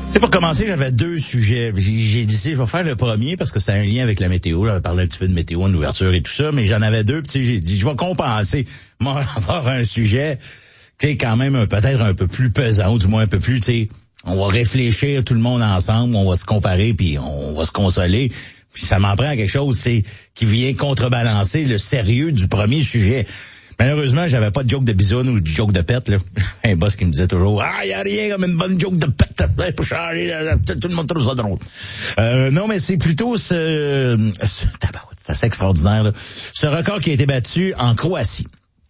C'est pour commencer, j'avais deux sujets. J'ai décidé, je vais faire le premier parce que c'est un lien avec la météo. Là, on parlait un petit peu de météo, de l'ouverture et tout ça, mais j'en avais deux. Puis j'ai dit, je vais compenser. Moi, avoir un sujet, tu sais, quand même peut-être un peu plus pesant, ou du moins un peu plus, tu sais, on va réfléchir tout le monde ensemble, on va se comparer, puis on va se consoler. Puis ça m'en prend quelque chose, c'est qui vient contrebalancer le sérieux du premier sujet. Malheureusement, j'avais pas de joke de bisoune ou de joke de pète, là. Un boss qui me disait toujours, y a rien comme une bonne joke de pète. Pour changer, tout le monde trouve ça drôle. Non, mais c'est plutôt c'est assez extraordinaire, là. Ce record qui a été battu en Croatie.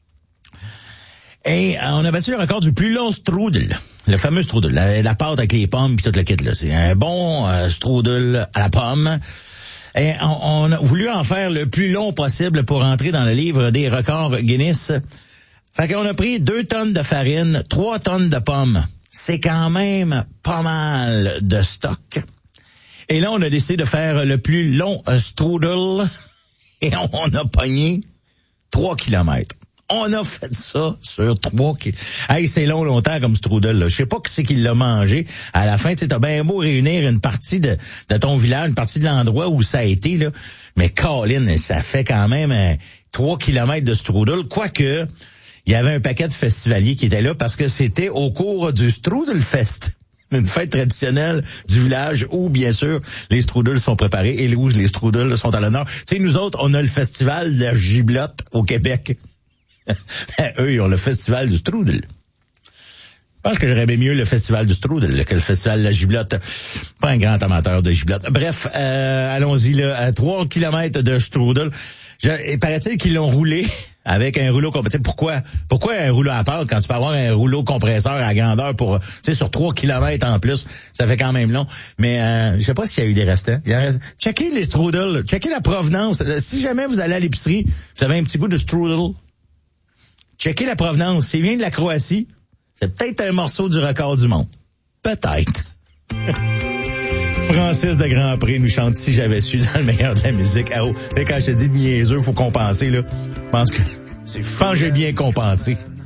Et on a battu le record du plus long strudel. Le fameux strudel. La pâte avec les pommes puis tout le kit, là. C'est un bon strudel à la pomme. Et on a voulu en faire le plus long possible pour entrer dans le livre des records Guinness. Fait qu'on a pris 2 tonnes de farine, 3 tonnes de pommes. C'est quand même pas mal de stock. Et là, on a décidé de faire le plus long strudel. Et on a pogné 3 kilomètres. On a fait ça sur 3 kilomètres. Hey, c'est longtemps comme strudel, là. Je sais pas qui c'est qui l'a mangé. À la fin, tu sais, t'as bien beau réunir une partie de ton village, une partie de l'endroit où ça a été, là. Mais Colin, ça fait quand même 3 kilomètres de strudel. Quoique, il y avait un paquet de festivaliers qui étaient là parce que c'était au cours du Strudelfest. Une fête traditionnelle du village où, bien sûr, les strudels sont préparés et où les strudels sont à l'honneur. Tu sais, nous autres, on a le festival de la giblotte au Québec. Eux, ils ont le festival du strudel. Je pense que j'aurais aimé mieux le festival du strudel que le festival de la giblotte. Pas un grand amateur de giblotte. Bref, allons-y, là, à 3 kilomètres de strudel. Il paraît-il qu'ils l'ont roulé avec un rouleau compresseur. Pourquoi un rouleau à pâte quand tu peux avoir un rouleau compresseur à grandeur pour, tu sais, sur 3 kilomètres en plus, ça fait quand même long. Mais je sais pas s'il y a eu des restants. Checkez les strudels, checkez la provenance. Si jamais vous allez à l'épicerie, vous avez un petit goût de strudel, checkez la provenance. S'il vient de la Croatie, c'est peut-être un morceau du record du monde. Peut-être. Francis de Grand Prix nous chante Si j'avais su dans le meilleur de la musique. Ah oh, tu sais, quand je te dis de niaiseux, faut compenser, là. Je pense que j'ai bien compensé.